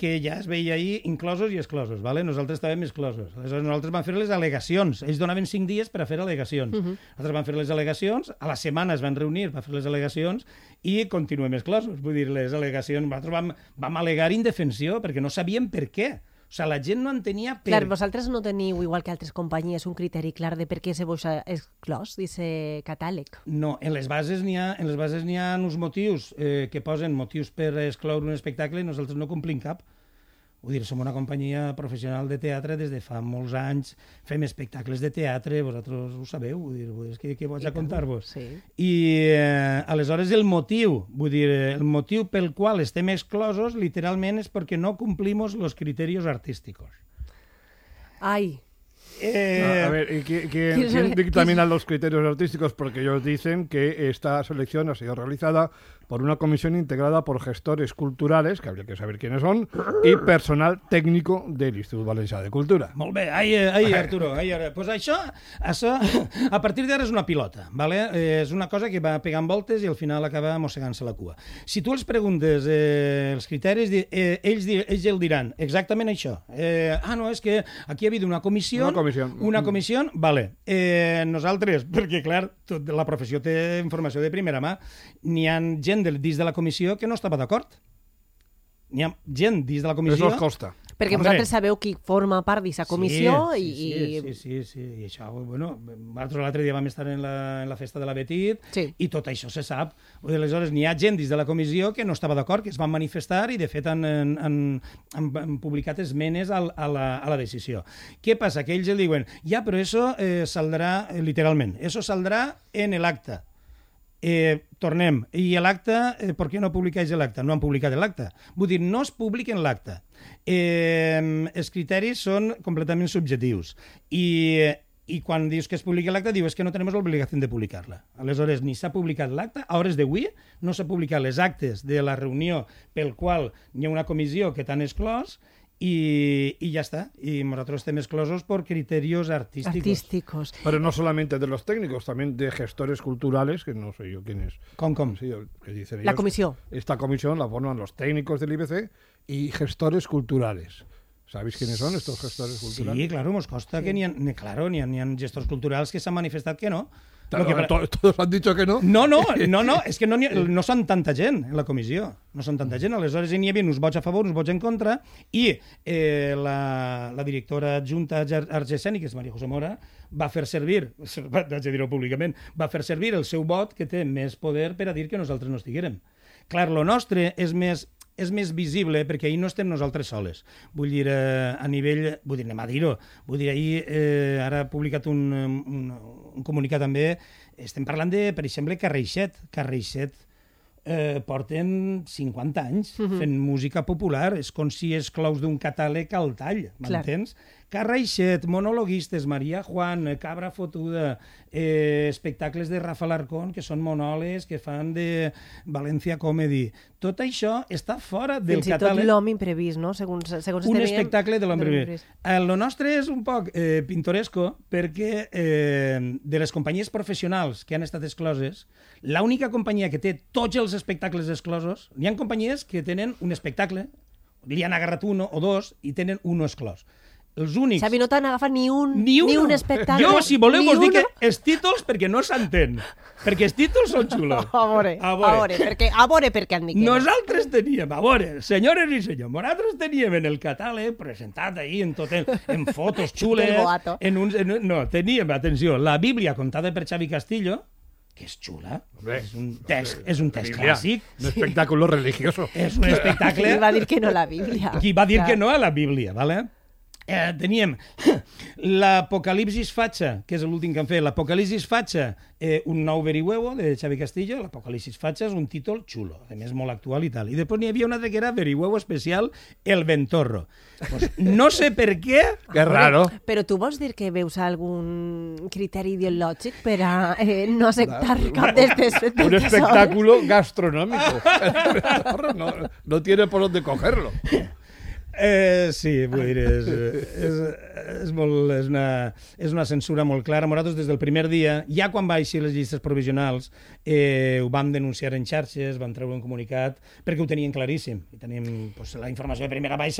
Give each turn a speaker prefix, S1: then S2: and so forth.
S1: que ja es veia ahir inclosos i exclosos, ¿vale? Nosaltres estàvem exclosos. Aleshores, nosaltres vam fer les al·legacions. Ells donaven 5 dies per a fer al·legacions. Nosaltres vam fer les al·legacions, a la setmana es van reunir per fer les al·legacions i continuem exclosos. Vull dir, les al·legacions... Nosaltres vam al·legar indefensió perquè no sabíem per què. O sigui, la gent no entenia per...
S2: Clar, vosaltres no teniu, igual que altres companyies, un criteri clar de per què se vos ha exclòs d'aquest catàleg.
S1: No, en les bases n'hi ha uns motius que posen motius per excloure un espectacle i nosaltres no complim cap. Vull dir, som una companyia professional de teatre des de fa molts anys, fem espectacles de teatre, vosaltres ho sabeu, vull dir, és que què vaig a contar-vos?
S2: Sí.
S1: I aleshores el motiu pel qual estem exclosos literalment és perquè no complimos los criterios artísticos.
S2: Ai,
S3: A ver, ¿quién dictamina los criterios artísticos? Porque ellos dicen que esta selección ha sido realizada por una comisión integrada por gestores culturales, que habría que saber quiénes son, y personal técnico del Institut Valencià de Cultura.
S1: Molt bé, Arturo. Pues això, a partir d'ara és una pilota, ¿vale? És una cosa que va pegant voltes i al final acaba mossegant-se la cua. Si tu els preguntes els criteris, ells el diran exactament això. No, és que aquí ha hagut una comissió... Una comissió, vale. Nosaltres, perquè clar, tota la professió té informació de primera mà, n'hi ha gent dins de la comissió que no estava d'acord. N'hi ha gent dins de la comissió...
S3: Això us costa.
S2: Perquè vosaltres sabeu qui forma part d'aquesta comissió
S1: Sí. I això, bueno, nosaltres l'altre dia vam estar en la festa de la Betit i tot això se sap. Aleshores, n'hi ha gent dins de la comissió que no estava d'acord, que es van manifestar i, de fet, han publicat esmenes a la decisió. Què passa? Que ells diuen, però això saldrà, literalment, això saldrà en l'acte. Tornem. I l'acte, per què no publiqueix l'acte? No han publicat l'acte. Vull dir, no es publica en l'acte. Els criteris són completament subjectius. I quan dius que es publica l'acte, dius que no tenim l'obligació de publicar-la. Aleshores, ni s'ha publicat l'acte, a hores d'avui no s'ha publicat les actes de la reunió pel qual hi ha una comissió que t'han exclòs, y ya está. Y nosotros estamos exclosos por criterios artísticos.
S3: Pero no solamente de los técnicos, también de gestores culturales, que no sé yo quién es.
S1: ¿Cómo?
S3: Sí, que dicen
S2: la
S3: ellos,
S2: comisión.
S3: Esta comisión la forman los técnicos del IBC y gestores culturales. ¿Sabéis quiénes son estos gestores culturales?
S1: Sí, claro, nos consta que n'hi ha gestors culturals que s'han manifestat que no.
S3: ¿Todos han dicho que no?
S1: No, és que no són tanta gent en la comissió. No són tanta gent, aleshores n'hi havia uns vots a favor, uns vots en contra, i la directora adjunta Argeseni, que és Maria José Mora, va fer servir, haig de dir-ho públicament, va fer servir el seu vot, que té més poder, per a dir que nosaltres no estiguérem. Clar, lo nostre és més visible perquè ahir no estem nosaltres soles. Vull dir, a nivell... Vull dir, anem a dir-ho. Vull dir, ahir ara ha publicat un comunicat també. Estem parlant de, per exemple, Carreixet. Carreixet porten 50 anys fent música popular. És com si exclous d'un catàleg al tall, m'entens? Carreixet, monologuistes, Maria Juan, Cabra Fotuda, espectacles de Rafa Larcón, que són monòlegs, que fan de València Comedy. Tot això està fora del catàleg.
S2: Fins i tot l'home imprevist, no? Segons
S1: un espectacle de l'home imprevist. El nostre és un poc pintoresco perquè de les companyies professionals que han estat excloses, l'única companyia que té tots els espectacles exclosos, hi ha companyies que tenen un espectacle, li han agarrat un o dos i tenen un exclòs. Els únics...
S2: Xavi, no t'han agafat ni un espectacle.
S1: Jo, si voleu, vos dic els títols perquè no s'entén. Perquè els títols són xulos.
S2: A veure, perquè han dit que
S1: nosaltres teníem, senyores i senyors, nosaltres teníem en el catàleg presentat ahí en fotos xules. Teníem, atenció, la Bíblia contada per Xavi Castillo, que és xula, és un text clàssic.
S3: Un espectáculo religioso.
S1: És un espectacle...
S2: Qui va dir que no a la Bíblia?
S1: Qui va dir que no a la Bíblia, ¿vale? Teníem l'Apocalipsis Fatxa, que és l'últim que han fet, l'Apocalipsis Fatxa, un nou Verihuevo, de Xavi Castillo. L'Apocalipsis Fatxa és un títol xulo, a més molt actual i tal. I després n'hi havia un altre que era Verihuevo especial, El Ventorro. Pues no sé per què...
S3: Que raro.
S2: Però tu vols dir que veus algun criteri ideològic per a no acceptar cap d'estes...
S3: Un espectáculo gastronómico. No tiene por dónde cogerlo.
S1: Sí, vull dir, és una censura molt clara. Nosaltres, des del primer dia, ja quan va eixir les llistes provisionals, ho vam denunciar en xarxes, vam treure un comunicat, perquè ho tenien claríssim. I tenim la informació de primera baixa